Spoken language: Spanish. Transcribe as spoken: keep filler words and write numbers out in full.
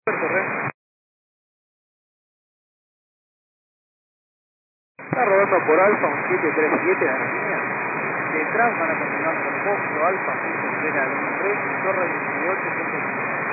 Está rodando por Alfa un siete tres siete a la línea. Detrás van a continuar con Foxtrot Alfa, punto tres, Torre dieciocho, punto cinco.